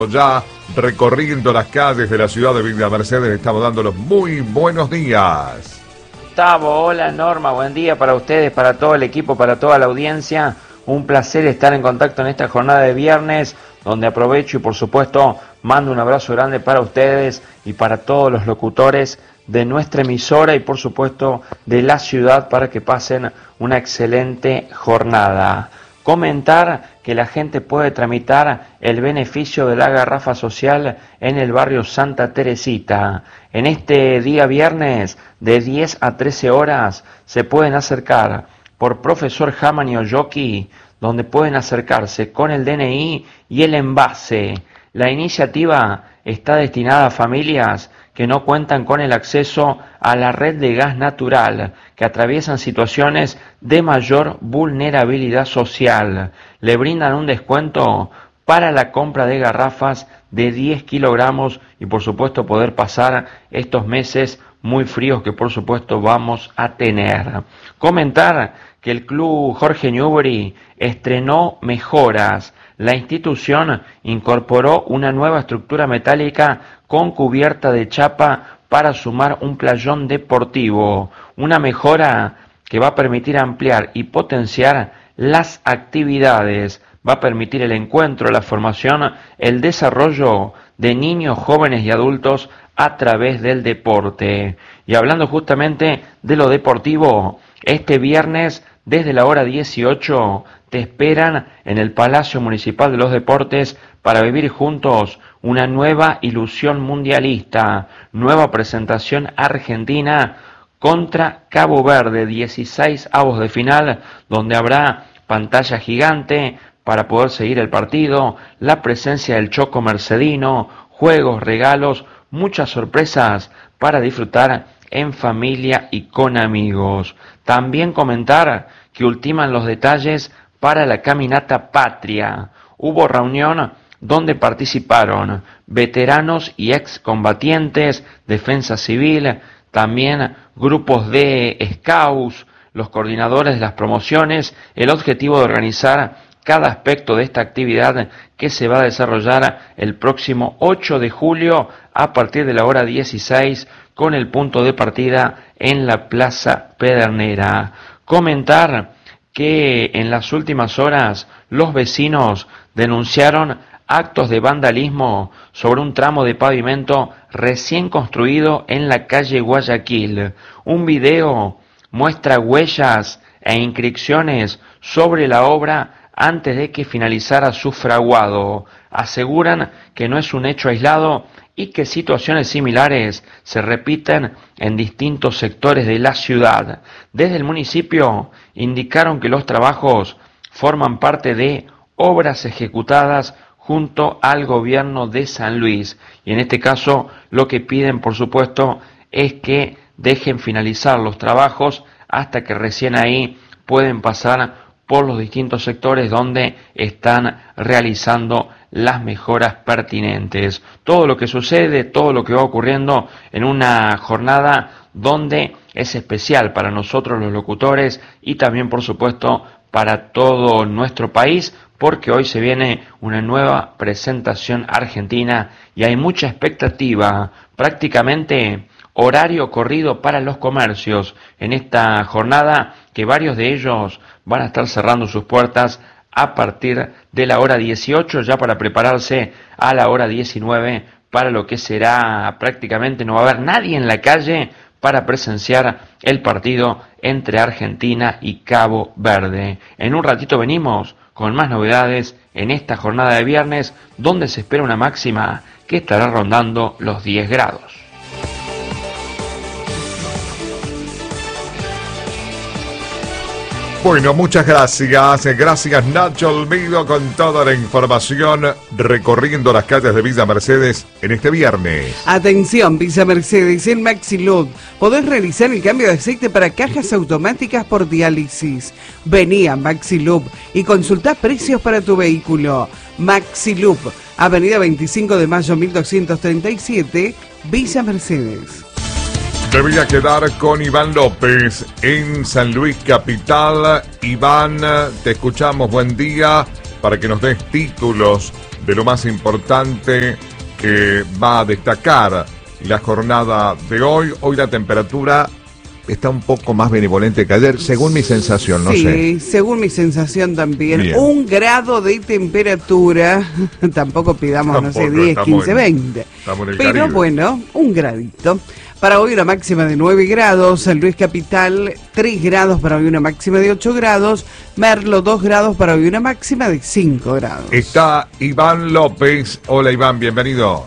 Ya recorriendo las calles de la ciudad de Villa Mercedes, estamos dando los muy buenos días. Gustavo, hola Norma, buen día para ustedes, para todo el equipo, para toda la audiencia. Un placer estar en contacto en esta jornada de viernes, donde aprovecho y por supuesto mando un abrazo grande para ustedes y para todos los locutores de nuestra emisora y por supuesto de la ciudad para que pasen una excelente jornada. Comentar que la gente puede tramitar el beneficio de la garrafa social en el barrio Santa Teresita. En este día viernes de 10 a 13 horas se pueden acercar por Profesor Haman y Oyoki, donde pueden acercarse con el DNI y el envase. La iniciativa está destinada a familias que no cuentan con el acceso a la red de gas natural, que atraviesan situaciones de mayor vulnerabilidad social. Le brindan un descuento para la compra de garrafas de 10 kilogramos y por supuesto poder pasar estos meses muy fríos que por supuesto vamos a tener. Comentar que el Club Jorge Newbery estrenó mejoras. La institución incorporó una nueva estructura metálica con cubierta de chapa para sumar un playón deportivo, una mejora que va a permitir ampliar y potenciar las actividades, va a permitir el encuentro, la formación, el desarrollo de niños, jóvenes y adultos a través del deporte. Y hablando justamente de lo deportivo, este viernes desde la hora 18 te esperan en el Palacio Municipal de los Deportes para vivir juntos una nueva ilusión mundialista, nueva presentación argentina contra Cabo Verde, 16 avos de final, donde habrá pantalla gigante para poder seguir el partido, la presencia del Choco Mercedino, juegos, regalos, muchas sorpresas para disfrutar en familia y con amigos. También comentar que ultiman los detalles para la caminata patria. Hubo reunión donde participaron veteranos y excombatientes, defensa civil, también grupos de scouts, los coordinadores de las promociones, el objetivo de organizar cada aspecto de esta actividad que se va a desarrollar el próximo 8 de julio a partir de la hora 16 con el punto de partida en la Plaza Pedernera. Comentar que en las últimas horas los vecinos denunciaron actos de vandalismo sobre un tramo de pavimento recién construido en la calle Guayaquil. Un video muestra huellas e inscripciones sobre la obra antes de que finalizara su fraguado. Aseguran que no es un hecho aislado y que situaciones similares se repiten en distintos sectores de la ciudad. Desde el municipio indicaron que los trabajos forman parte de obras ejecutadas junto al gobierno de San Luis. Y en este caso lo que piden, por supuesto, es que dejen finalizar los trabajos hasta que recién ahí pueden pasar por los distintos sectores donde están realizando las mejoras pertinentes. Todo lo que sucede, todo lo que va ocurriendo en una jornada donde es especial para nosotros los locutores y también, por supuesto, para todo nuestro país, porque hoy se viene una nueva presentación argentina y hay mucha expectativa, prácticamente horario corrido para los comercios en esta jornada, que varios de ellos van a estar cerrando sus puertas a partir de la hora 18, ya para prepararse a la hora 19 para lo que será prácticamente, no va a haber nadie en la calle para presenciar el partido entre Argentina y Cabo Verde. En un ratito venimos con más novedades en esta jornada de viernes, donde se espera una máxima que estará rondando los 10 grados. Bueno, muchas gracias. Gracias, Nacho Olmedo, con toda la información recorriendo las calles de Villa Mercedes en este viernes. Atención, Villa Mercedes, en Maxilub podés realizar el cambio de aceite para cajas automáticas por diálisis. Vení a Maxilub y consultá precios para tu vehículo. Maxilub, Avenida 25 de Mayo 1237, Villa Mercedes. Debía quedar con Iván López en San Luis Capital. Iván, te escuchamos, buen día. para que nos des títulos de lo más importante que va a destacar la jornada de hoy. Hoy la temperatura está un poco más benevolente que ayer, según mi sensación, no sé. Sí, según mi sensación también. Bien. 1 grado de temperatura, tampoco pidamos, no sé, 10, 15, 20. Estamos en el Pero Caribe. bueno, 1 gradito. Para hoy una máxima de 9 grados, San Luis Capital 3 grados, para hoy una máxima de 8 grados, Merlo 2 grados, para hoy una máxima de 5 grados. Está Iván López. Hola Iván, bienvenido.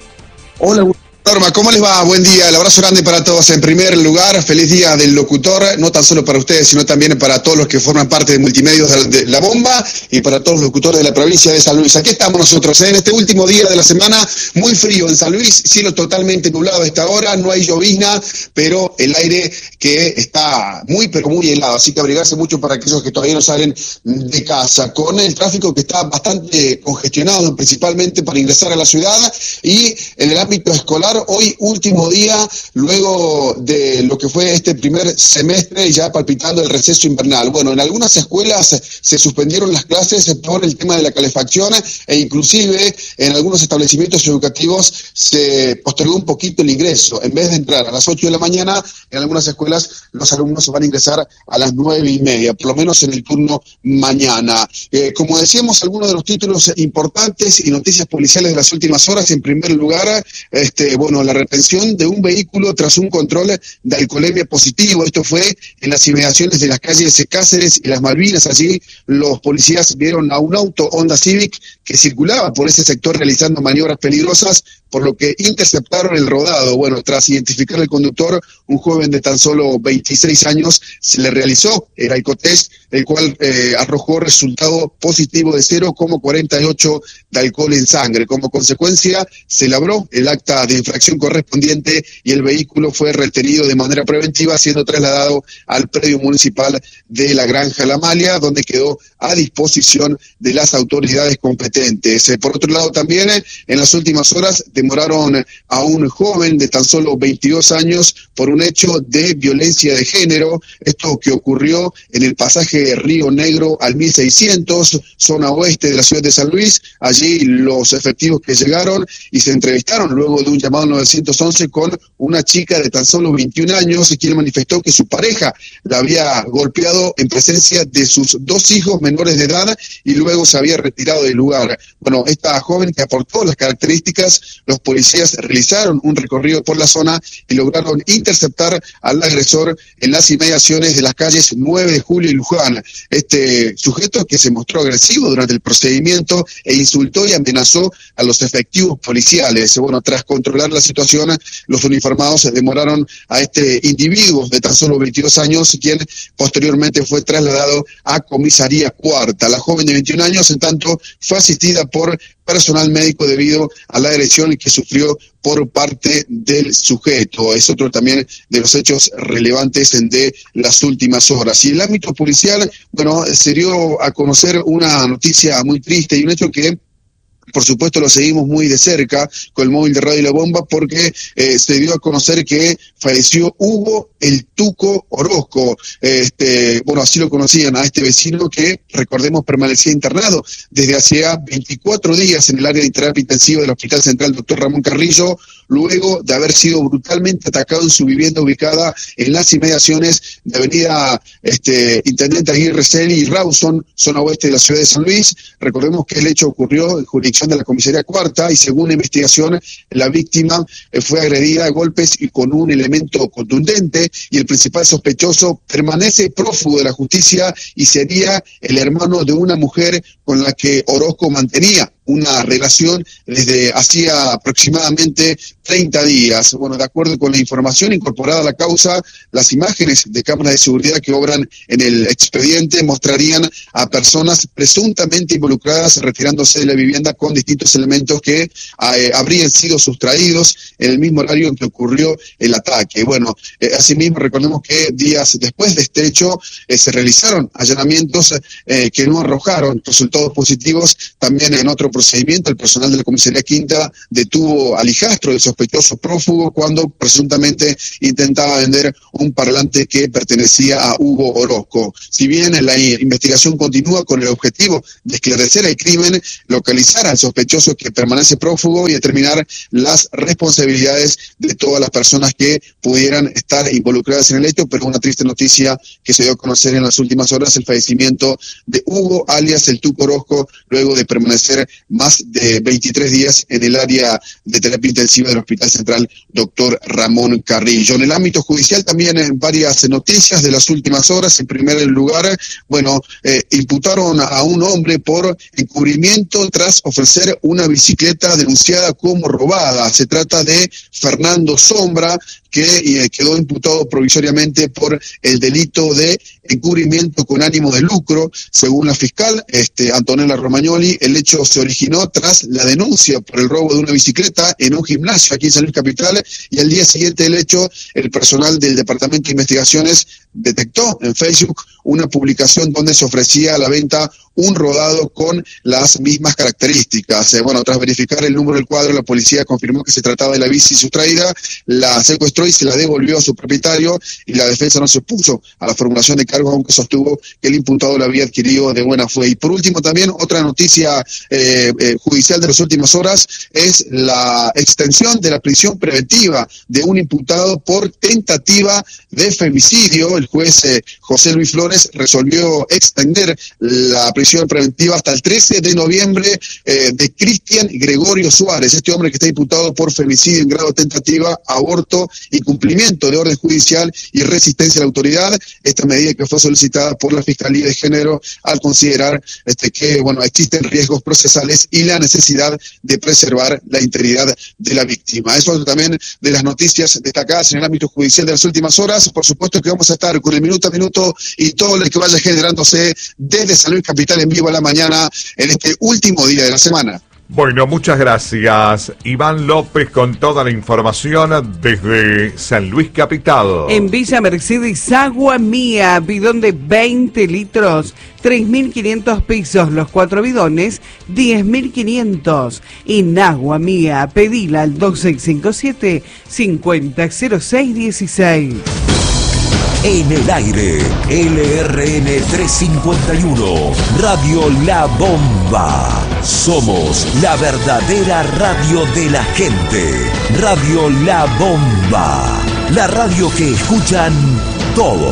Hola, Norma, ¿cómo les va? Buen día, el abrazo grande para todos. En primer lugar, feliz día del locutor, no tan solo para ustedes, sino también para todos los que forman parte de Multimedios de La Bomba y para todos los locutores de la provincia de San Luis. Aquí estamos nosotros, en este último día de la semana, muy frío en San Luis, cielo totalmente nublado a esta hora, no hay llovizna, pero el aire que está muy, pero muy helado, así que abrigarse mucho para aquellos que todavía no salen de casa, con el tráfico que está bastante congestionado, principalmente para ingresar a la ciudad, y en el ámbito escolar, hoy último día, luego de lo que fue este primer semestre, ya palpitando el receso invernal. Bueno, en algunas escuelas se suspendieron las clases por el tema de la calefacción e inclusive en algunos establecimientos educativos se postergó un poquito el ingreso. En vez de entrar a las 8 de la mañana, en algunas escuelas los alumnos van a ingresar a las 9:30, por lo menos en el turno mañana. Como decíamos, algunos de los títulos importantes y noticias policiales de las últimas horas. En primer lugar, bueno, la retención de un vehículo tras un control de alcoholemia positivo. Esto fue en las inmediaciones de las calles Cáceres y Las Malvinas. Allí los policías vieron a un auto Honda Civic que circulaba por ese sector realizando maniobras peligrosas, por lo que interceptaron el rodado. Bueno, tras identificar al conductor, un joven de tan solo 26 años, se le realizó el alcotest, el cual arrojó resultado positivo de 0,48 de alcohol en sangre. Como consecuencia, se labró el acta de infracción correspondiente y el vehículo fue retenido de manera preventiva, siendo trasladado al predio municipal de la Granja La Malia, donde quedó a disposición de las autoridades competentes. Por otro lado, también en las últimas horas demoraron a un joven de tan solo 22 años por un hecho de violencia de género. Esto que ocurrió en el pasaje Río Negro al 1600, zona oeste de la ciudad de San Luis. Allí los efectivos que llegaron y se entrevistaron luego de un llamado 911 con una chica de tan solo 21 años, quien manifestó que su pareja la había golpeado en presencia de sus 2 hijos menores de edad y luego se había retirado del lugar. Bueno, esta joven que aportó las características, los policías realizaron un recorrido por la zona y lograron interceptar al agresor en las inmediaciones de las calles 9 de Julio y Luján. Este sujeto que se mostró agresivo durante el procedimiento e insultó y amenazó a los efectivos policiales. Bueno, tras controlar la situación, los uniformados demoraron a este individuo de tan solo 22 años, quien posteriormente fue trasladado a comisaría cuarta. La joven de 21 años, en tanto, fue asistida por personal médico debido a la agresión que sufrió por parte del sujeto. Es otro también de los hechos relevantes de las últimas horas. Y el ámbito policial, bueno, se dio a conocer una noticia muy triste y un hecho que por supuesto lo seguimos muy de cerca con el móvil de Radio La Bomba, porque se dio a conocer que falleció Hugo el Tuco Orozco. Bueno, así lo conocían a este vecino que, recordemos, permanecía internado desde hacía 24 días en el área de terapia intensiva del Hospital Central Dr. Ramón Carrillo, luego de haber sido brutalmente atacado en su vivienda ubicada en las inmediaciones de avenida Intendente Aguirre Celi y Rawson, zona oeste de la ciudad de San Luis. Recordemos que el hecho ocurrió en jurisdicción de la comisaría cuarta y según la investigación, la víctima fue agredida a golpes y con un elemento contundente, y el principal sospechoso permanece prófugo de la justicia y sería el hermano de una mujer con la que Orozco mantenía una relación desde hacía aproximadamente 30 días. Bueno, de acuerdo con la información incorporada a la causa, las imágenes de cámaras de seguridad que obran en el expediente mostrarían a personas presuntamente involucradas retirándose de la vivienda con distintos elementos que habrían sido sustraídos en el mismo horario en que ocurrió el ataque. Bueno, asimismo recordemos que días después de este hecho se realizaron allanamientos que no arrojaron resultados positivos también en otro procedimiento, el personal de la comisaría Quinta detuvo al hijastro del sospechoso prófugo cuando presuntamente intentaba vender un parlante que pertenecía a Hugo Orozco. Si bien la investigación continúa con el objetivo de esclarecer el crimen, localizar al sospechoso que permanece prófugo y determinar las responsabilidades de todas las personas que pudieran estar involucradas en el hecho, pero una triste noticia que se dio a conocer en las últimas horas, el fallecimiento de Hugo, alias el Tuco Orozco, luego de permanecer más de 23 días en el área de terapia intensiva del Hospital Central Dr. Ramón Carrillo. En el ámbito judicial también varias noticias de las últimas horas. En primer lugar, imputaron a un hombre por encubrimiento tras ofrecer una bicicleta denunciada como robada. Se trata de Fernando Sombra, que quedó imputado provisoriamente por el delito de encubrimiento con ánimo de lucro. Según la fiscal Antonella Romagnoli, el hecho se originó tras la denuncia por el robo de una bicicleta en un gimnasio aquí en San Luis Capital, y al día siguiente del hecho, el personal del Departamento de Investigaciones detectó en Facebook una publicación donde se ofrecía a la venta un rodado con las mismas características. Tras verificar el número del cuadro, la policía confirmó que se trataba de la bici sustraída, la secuestró y se la devolvió a su propietario, y la defensa no se opuso a la formulación de cargos, aunque sostuvo que el imputado la había adquirido de buena fe. Y por último, también otra noticia judicial de las últimas horas es la extensión de la prisión preventiva de un imputado por tentativa de femicidio. El juez José Luis Flores resolvió extender la prisión preventiva hasta el 13 de noviembre de Cristian Gregorio Suárez, este hombre que está imputado por femicidio en grado de tentativa, aborto, incumplimiento de orden judicial y resistencia a la autoridad. Esta medida que fue solicitada por la Fiscalía de Género al considerar que existen riesgos procesales y la necesidad de preservar la integridad de la víctima. Eso también de las noticias destacadas en el ámbito judicial de las últimas horas. Por supuesto que vamos a estar con el minuto a minuto y todo lo que vaya generándose desde San Luis Capital en vivo a la mañana en este último día de la semana. Bueno, muchas gracias. Iván López con toda la información desde San Luis Capital. En Villa Mercedes, Agua Mía, bidón de 20 litros, 3.500 pesos. Los 4 bidones, 10.500. En Agua Mía, pedila al 2657-500616. En el aire, LRN 351, Radio La Bomba. Somos la verdadera radio de la gente. Radio La Bomba, la radio que escuchan todos.